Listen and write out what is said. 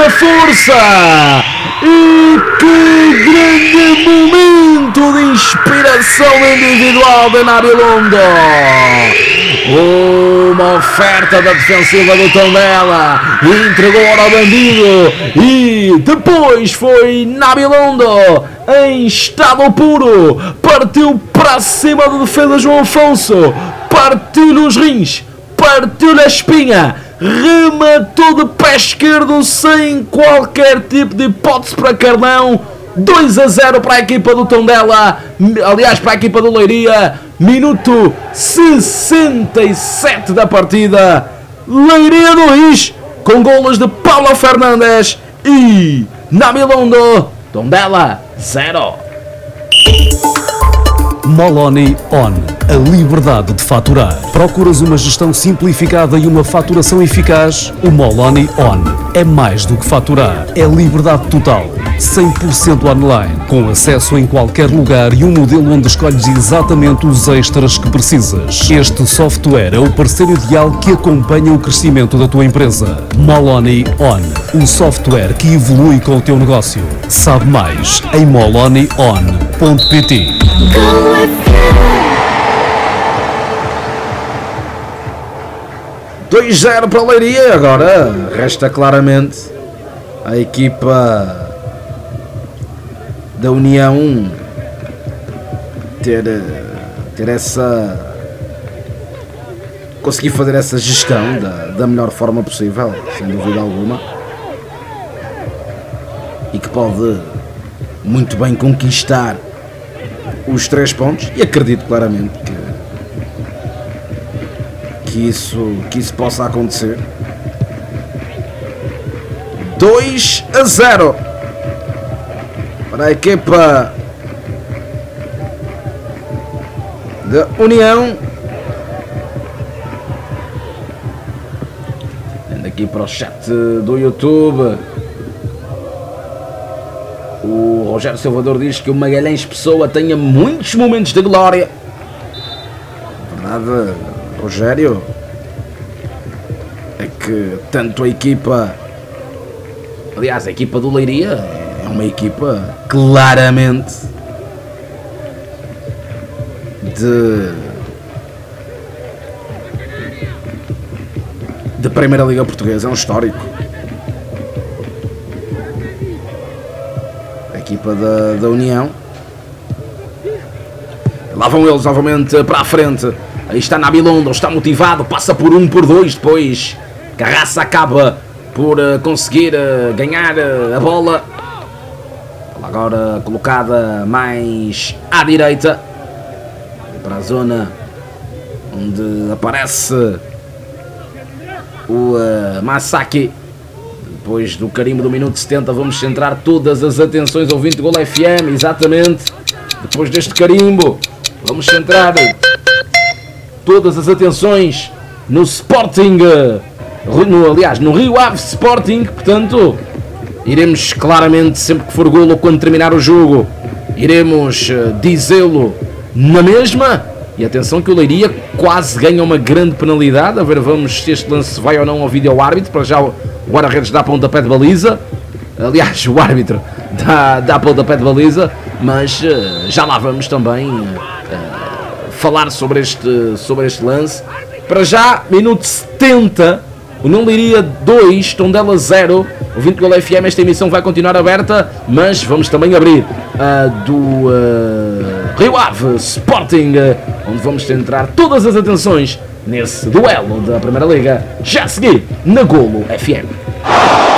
muita força. E que grande momento de inspiração individual de Nabilondo. Uma oferta da defensiva do Tondela, entregou ao bandido e depois foi Nabilondo em estado puro, partiu para cima da defesa João Afonso, partiu-lhe os rins, partiu-lhe a espinha, rematou de pé esquerdo sem qualquer tipo de hipótese para Carlão. 2-0 para a equipa do Tondela, aliás para a equipa do Leiria, minuto 67 da partida. Leiria 2, com golos de Paulo Fernandes e Nabilondo. Tondela 0. Moloni On, a liberdade de faturar. Procuras uma gestão simplificada e uma faturação eficaz? O Moloni On é mais do que faturar, é liberdade total, 100% online, com acesso em qualquer lugar e um modelo onde escolhes exatamente os extras que precisas. Este software é o parceiro ideal que acompanha o crescimento da tua empresa. Moloni On, um software que evolui com o teu negócio. Sabe mais em molonion.pt. 2-0 para a Leiria. Agora resta claramente a equipa da União ter essa, conseguir fazer essa gestão da melhor forma possível, sem dúvida alguma, e que pode muito bem conquistar os 3 pontos, e acredito claramente que isso possa acontecer. 2-0 para a equipa da União. Indo aqui para o chat do YouTube, o Rogério Salvador diz que o Magalhães Pessoa tenha muitos momentos de glória. Verdade, Rogério, é que tanto a equipa, aliás, a equipa do Leiria é uma equipa claramente de Primeira Liga Portuguesa, é um histórico. A equipa da União. Lá vão eles novamente para a frente. Aí está Nabilondo, está motivado, passa por 1, por 2, depois Carraça acaba por conseguir ganhar a bola. Agora colocada mais à direita, para a zona onde aparece o Masaki. Depois do carimbo do minuto 70, vamos centrar todas as atenções ao 20 Gol FM, exatamente. Depois deste carimbo, vamos centrar todas as atenções no Sporting, no Rio Ave Sporting. Portanto, iremos claramente, sempre que for golo ou quando terminar o jogo, iremos dizê-lo na mesma. E atenção que o Leiria quase ganha uma grande penalidade. A ver, vamos se este lance vai ou não ao vídeo árbitro. Para já o guarda-redes dá pontapé de baliza. Aliás, o árbitro dá pontapé de baliza. Mas já lá vamos também falar sobre este lance. Para já, minuto 70, o Não Leiria 2, Tondela 0. O 20 Gol FM, esta emissão vai continuar aberta, mas vamos também abrir a do Rio Ave Sporting, onde vamos centrar todas as atenções nesse duelo da Primeira Liga, já a seguir na Golo FM.